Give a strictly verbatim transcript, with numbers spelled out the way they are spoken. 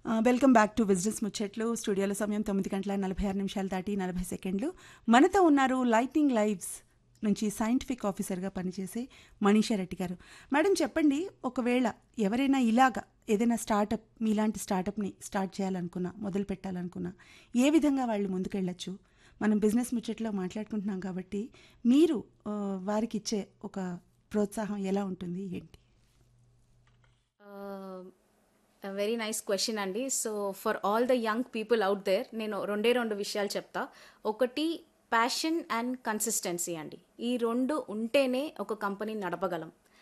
Welcome back to business ముచ్చట్లు. స్టూడియోలో సమయం తొమ్మిది గంటల నలభై ఆరు నిమిషాలు దాటి నలభై సెకండ్లు. మనతో ఉన్నారు లైట్నింగ్ లైవ్స్ నుంచి సైంటిఫిక్ ఆఫీసర్గా పనిచేసే మనీషా రెడ్డి గారు. మేడం చెప్పండి, ఒకవేళ ఎవరైనా ఇలాగా ఏదైనా స్టార్టప్ మీలాంటి స్టార్టప్ని స్టార్ట్ చేయాలనుకున్నా, మొదలు పెట్టాలనుకున్నా, ఏ విధంగా వాళ్ళు ముందుకెళ్ళచ్చు? మనం బిజినెస్ ముచ్చట్లో మాట్లాడుకుంటున్నాం కాబట్టి మీరు వారికి ఇచ్చే ఒక ప్రోత్సాహం ఎలా ఉంటుంది, ఏంటి? వెరీ నైస్ క్వశ్చన్ అండి. So for all the young people out there నేను రెండే రెండు విషయాలు చెప్తా. ఒకటి ప్యాషన్ అండ్ కన్సిస్టెన్సీ అండి. ఈ రెండు ఉంటేనే ఒక కంపెనీ నడపగలం.